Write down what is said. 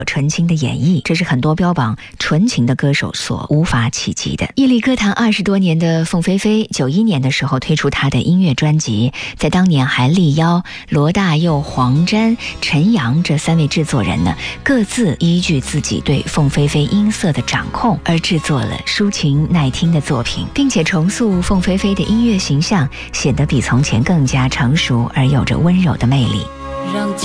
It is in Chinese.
纯情的演绎，这是很多标榜纯情的歌手所无法企及的。屹立歌坛20多年的凤飞飞，91年的时候推出她的音乐专辑，在当年还力邀罗大佑、黄沾、陈扬这3位制作人呢，各自依据自己对凤飞飞音色的掌控而制作了抒情耐听的作品，并且重塑凤飞飞的音乐形象，显得比从前更加成熟而有着温柔的魅力。